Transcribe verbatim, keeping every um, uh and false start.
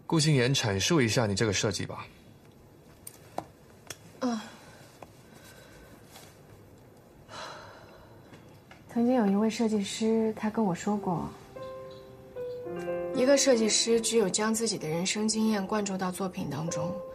顾心言，阐述一下你这个设计吧。 嗯。曾经有一位设计师，他跟我说过，一个设计师只有将自己的人生经验灌注到作品当中，